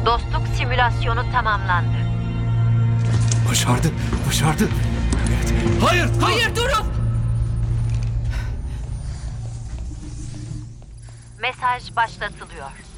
Dostluk simülasyonu tamamlandı. Başardı. Evet. Hayır, dur! Hayır, durun! Mesaj başlatılıyor.